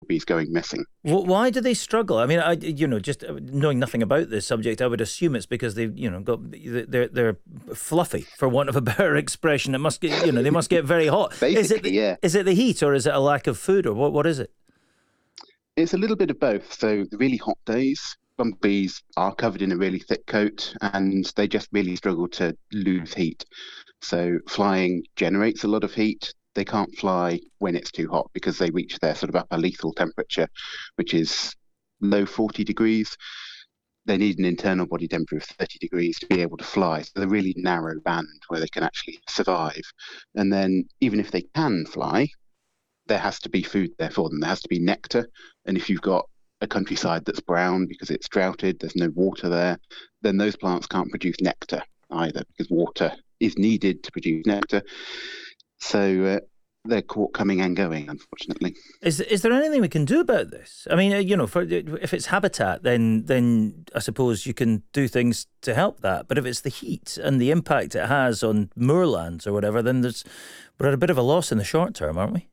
bumblebees going missing. Why do they struggle? I mean, just knowing nothing about this subject, I would assume it's because they've, they're fluffy, for want of a better expression. It must get, they must get very hot. Basically, yeah. Is it the heat, or is it a lack of food, or what is it? It's a little bit of both. So the really hot days, bumblebees are covered in a really thick coat, and they just really struggle to lose heat. So flying generates a lot of heat. They can't fly when it's too hot because they reach their sort of upper lethal temperature, which is low 40 degrees. They need an internal body temperature of 30 degrees to be able to fly. So they're a really narrow band where they can actually survive. And then even if they can fly, there has to be food there for them. There has to be nectar. And if you've got a countryside that's brown because it's droughted, there's no water there, then those plants can't produce nectar either, because water is needed to produce nectar. So they're caught coming and going, unfortunately. Is there anything we can do about this? I mean, if it's habitat, then I suppose you can do things to help that. But if it's the heat and the impact it has on moorlands or whatever, then we're at a bit of a loss in the short term, aren't we?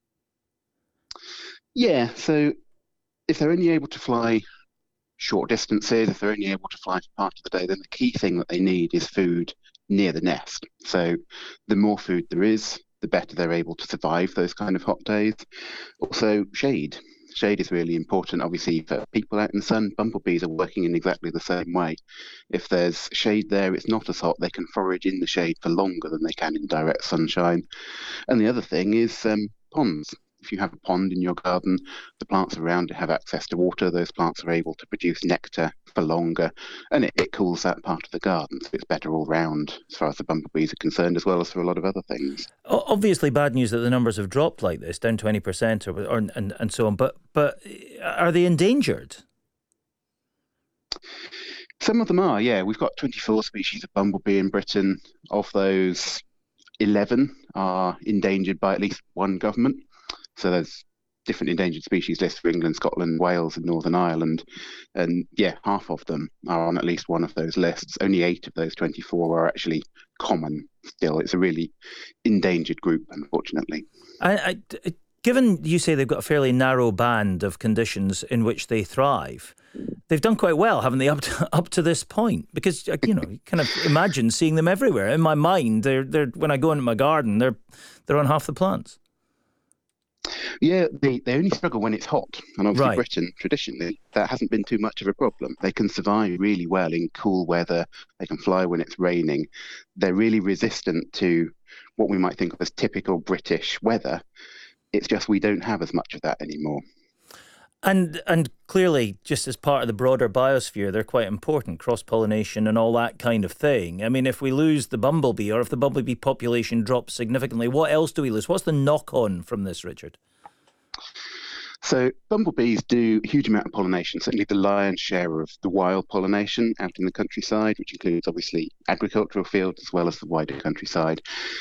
Yeah, so if they're only able to fly short distances, if they're only able to fly for part of the day, then the key thing that they need is food near the nest. So the more food there is, the better they're able to survive those kind of hot days. Also, shade. Shade is really important, obviously, for people out in the sun. Bumblebees are working in exactly the same way. If there's shade there, it's not as hot. They can forage in the shade for longer than they can in direct sunshine. And the other thing is ponds. If you have a pond in your garden, the plants around it have access to water. Those plants are able to produce nectar for longer, and it cools that part of the garden. So it's better all round as far as the bumblebees are concerned, as well as for a lot of other things. Obviously, bad news that the numbers have dropped like this, down 20% and so on. But are they endangered? Some of them are, yeah. We've got 24 species of bumblebee in Britain. Of those, 11 are endangered by at least one government. So there's different endangered species lists for England, Scotland, Wales and Northern Ireland. And yeah, half of them are on at least one of those lists. Only 8 of those 24 are actually common still. It's a really endangered group, unfortunately. Given you say they've got a fairly narrow band of conditions in which they thrive, they've done quite well, haven't they, up to this point? Because, you kind of imagine seeing them everywhere. In my mind, they're when I go into my garden, they're on half the plants. Yeah, they only struggle when it's hot. And obviously Right. Britain, traditionally, that hasn't been too much of a problem. They can survive really well in cool weather. They can fly when it's raining. They're really resistant to what we might think of as typical British weather. It's just we don't have as much of that anymore. And clearly, just as part of the broader biosphere, they're quite important, cross-pollination and all that kind of thing. I mean, if we lose the bumblebee, or if the bumblebee population drops significantly, what else do we lose? What's the knock-on from this, Richard? So bumblebees do a huge amount of pollination, certainly the lion's share of the wild pollination out in the countryside, which includes obviously agricultural fields as well as the wider countryside.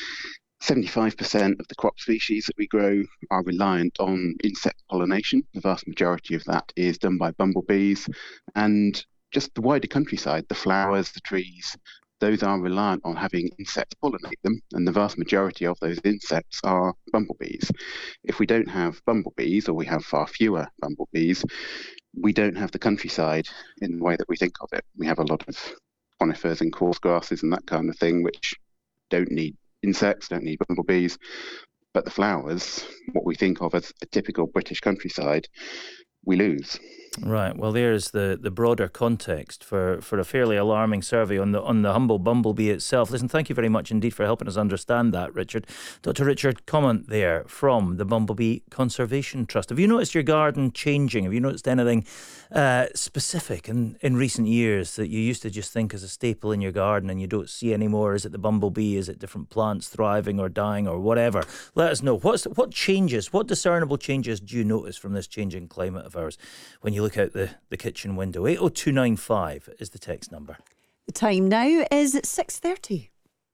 75% of the crop species that we grow are reliant on insect pollination. The vast majority of that is done by bumblebees. And just the wider countryside, the flowers, the trees, those are reliant on having insects pollinate them. And the vast majority of those insects are bumblebees. If we don't have bumblebees, or we have far fewer bumblebees, we don't have the countryside in the way that we think of it. We have a lot of conifers and coarse grasses and that kind of thing, which don't need insects, don't need bumblebees, but the flowers, what we think of as a typical British countryside, we lose. Right. Well, there's the broader context for a fairly alarming survey on the humble bumblebee itself. Listen, thank you very much indeed for helping us understand that, Richard. Dr. Richard Comment there from the Bumblebee Conservation Trust. Have you noticed your garden changing? Have you noticed anything specific in recent years that you used to just think as a staple in your garden and you don't see anymore? Is it the bumblebee? Is it different plants thriving or dying or whatever? Let us know. What changes, what discernible changes do you notice from this changing climate of ours when you look out the kitchen window? 80295 is the text number. The time now is 6:30.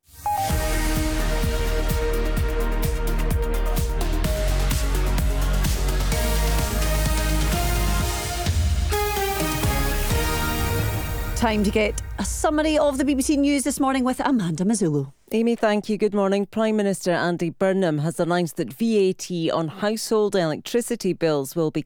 Time to get a summary of the BBC News this morning with Amanda Mazzullo. Amy, thank you. Good morning. Prime Minister Andy Burnham has announced that VAT on household electricity bills will be